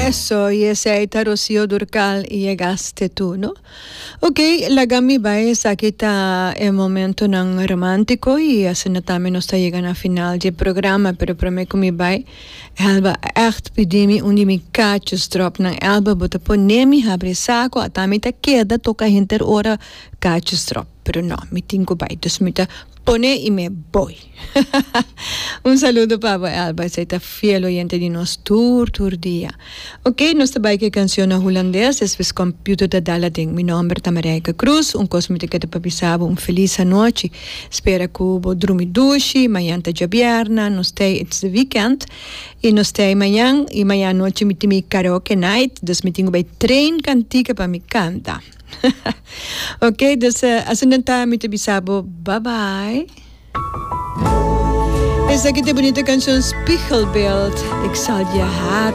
Eso, y ese es Rocío Durcal y llegaste tú, ¿no? Ok, la gami va es aquí está el momento non romántico y así no también nos está llegando al final del programa, pero para mí como va Alba echt pedimi undi mi cachos drop na Alba bota ponemi abre saco a también te queda toca hinter ora cachos drop, pero no, mi tengo vai, dus mi te pone y me voy. Un saludo para Alba, se está fiel oyente de nos tour día. Ok, nuestra bike canción holandesa es el computer de Dalading. Mi nombre es Marijke Cruz, un cosmite que te papisaba un feliz noche. Espero que vos dormi dushi, mañana te vierna, nos stay it's the weekend. Y nos stay mañana, y mañana noche mi timi karaoke night, dus mi tengo bei train cantica para mi canta. Ok, dus así no está mi te bisabo. Bye bye. Esa que te bonita canción Spiegelbeeld. Ik zal je haat